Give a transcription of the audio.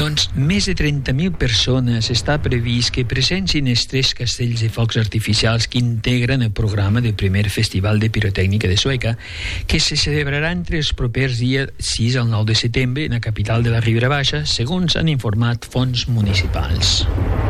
Doncs més de 30.000 persones està previst que presencin els 3 castells de focs artificials que integren el programa del primer Festival de Pirotècnica de Sueca, que se celebrarà entre els propers dies 6 al 9 de setembre en la capital de la Ribera Baixa, segons han informat fonts municipals.